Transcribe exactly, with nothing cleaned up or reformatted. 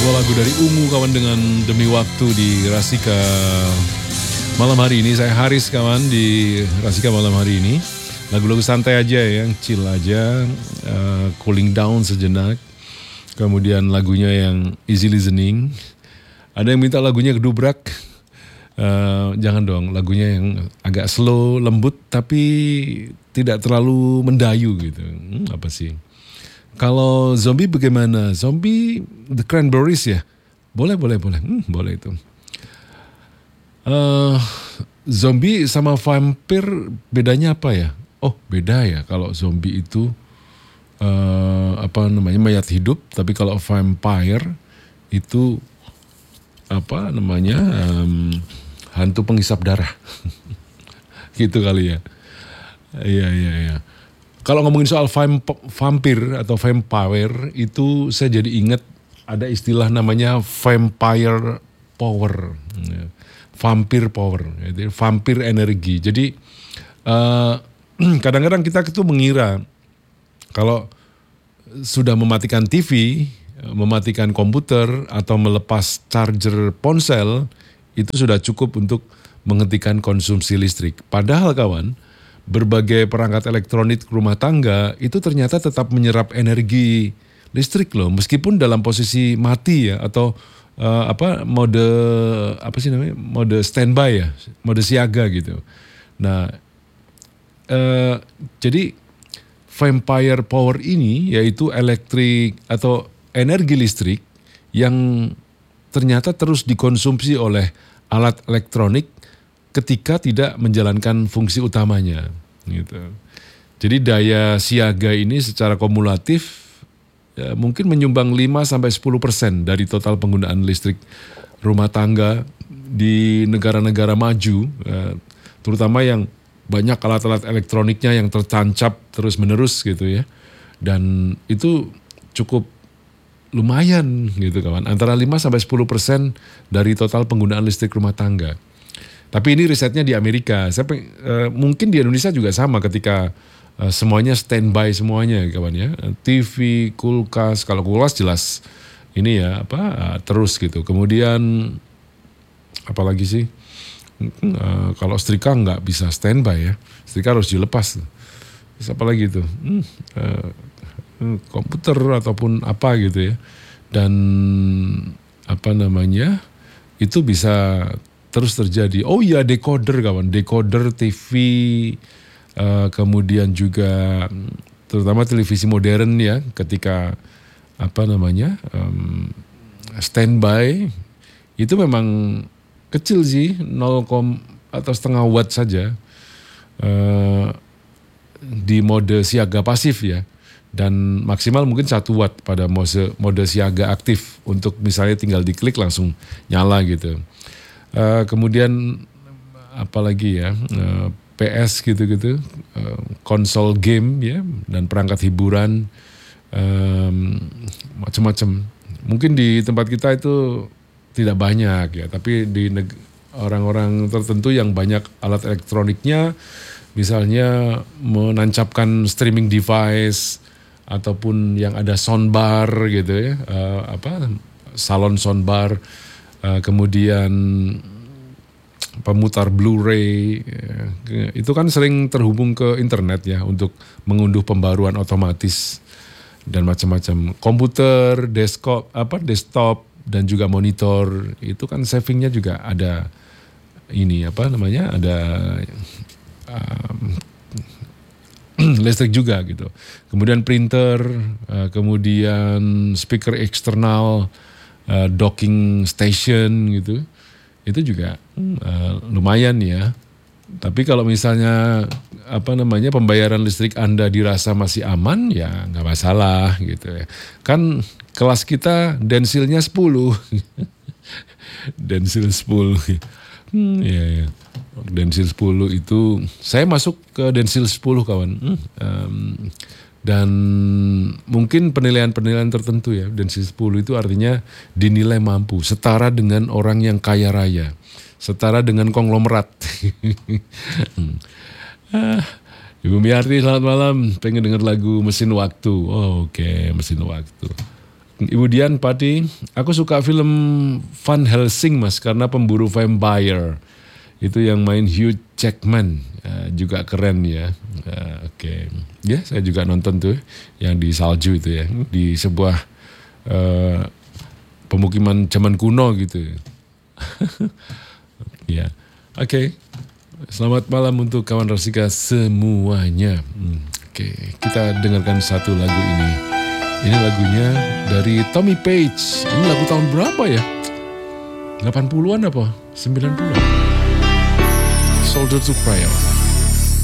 Sebuah lagu dari Ungu kawan dengan Demi Waktu di Rasika malam hari ini. Saya Haris kawan di Rasika malam hari ini. Lagu-lagu santai aja ya, yang chill aja, uh, cooling down sejenak. Kemudian lagunya yang easy listening. Ada yang minta lagunya gedubrak. Uh, jangan dong, lagunya yang agak slow, lembut tapi tidak terlalu mendayu gitu. Hmm, apa sih? Kalau zombie bagaimana? Zombie The Cranberries ya? Boleh, boleh, boleh. Hmm, boleh itu. Uh, zombie sama vampir bedanya apa ya? Oh, beda ya. Kalau zombie itu uh, apa namanya mayat hidup, tapi kalau vampire itu apa namanya um, hantu penghisap darah. Gitu kali ya. Iya, iya, iya. Kalau ngomongin soal vampir atau vampire itu saya jadi ingat ada istilah namanya vampire power, vampir power, vampir energi. Jadi uh, kadang-kadang kita itu mengira kalau sudah mematikan T V, mematikan komputer atau melepas charger ponsel itu sudah cukup untuk menghentikan konsumsi listrik. Padahal kawan, berbagai perangkat elektronik rumah tangga itu ternyata tetap menyerap energi listrik loh, meskipun dalam posisi mati ya atau uh, apa mode apa sih namanya mode standby ya, mode siaga gitu. Nah, uh, jadi vampire power ini yaitu elektrik atau energi listrik yang ternyata terus dikonsumsi oleh alat elektronik ketika tidak menjalankan fungsi utamanya, gitu. Jadi daya siaga ini secara kumulatif ya, mungkin menyumbang lima sampai sepuluh persen dari total penggunaan listrik rumah tangga di negara-negara maju, ya, terutama yang banyak alat-alat elektroniknya yang tertancap terus-menerus gitu ya. Dan itu cukup lumayan gitu kawan, antara lima sampai sepuluh persen dari total penggunaan listrik rumah tangga. Tapi ini risetnya di Amerika. Saya peng, uh, mungkin di Indonesia juga sama ketika uh, semuanya standby semuanya kawan ya. T V, kulkas, kalau kulkas jelas ini ya apa uh, terus gitu. Kemudian apalagi sih? Uh, kalau setrika nggak bisa standby ya. Setrika harus dilepas. Terus apalagi itu? Hmm, uh, komputer ataupun apa gitu ya. Dan apa namanya? Itu bisa terus terjadi. Oh iya, decoder kawan, decoder T V, uh, kemudian juga terutama televisi modern ya, ketika apa namanya um, standby itu memang kecil sih, nol atau setengah watt saja uh, di mode siaga pasif ya, dan maksimal mungkin satu watt pada mode mode siaga aktif untuk misalnya tinggal diklik langsung nyala gitu. Uh, kemudian apalagi ya uh, P S gitu-gitu, uh, konsol game ya dan perangkat hiburan um, macam-macam. Mungkin di tempat kita itu tidak banyak ya, tapi di neg- orang-orang tertentu yang banyak alat elektroniknya, misalnya menancapkan streaming device ataupun yang ada soundbar gitu ya, uh, apa salon soundbar. Uh, kemudian pemutar Blu-ray, ya, itu kan sering terhubung ke internet ya untuk mengunduh pembaruan otomatis dan macam-macam. Komputer, desktop, apa desktop dan juga monitor itu kan savingnya juga ada ini apa namanya ada um, listrik juga gitu. Kemudian printer, uh, kemudian speaker eksternal. Uh, docking station gitu, itu juga uh, lumayan ya. Tapi kalau misalnya apa namanya pembayaran listrik Anda dirasa masih aman, ya nggak masalah gitu ya. Kan kelas kita densilnya sepuluh, densil sepuluh, hmm, ya, ya. Densil sepuluh itu saya masuk ke densil sepuluh kawan. Hmm, um, Dan mungkin penilaian-penilaian tertentu ya, densil sepuluh itu artinya dinilai mampu, setara dengan orang yang kaya raya, setara dengan konglomerat. ah, Ibu Miarti selamat malam, pengen denger lagu Mesin Waktu. Oh, oke, okay. Mesin Waktu. Ibu Dian Pati, aku suka film Van Helsing mas karena pemburu vampire. Itu yang main Hugh Jackman, uh, juga keren ya. Uh, Oke, okay. Ya saya juga nonton tuh yang di salju itu ya, di sebuah uh, pemukiman zaman kuno gitu. Ya, oke. Okay. Selamat malam untuk kawan Rasika semuanya. Hmm, oke, okay. Kita dengarkan satu lagu ini. Ini lagunya dari Tommy Page. Ini lagu tahun berapa ya? delapan puluhan apa? sembilan puluhan? Soldier to Cry.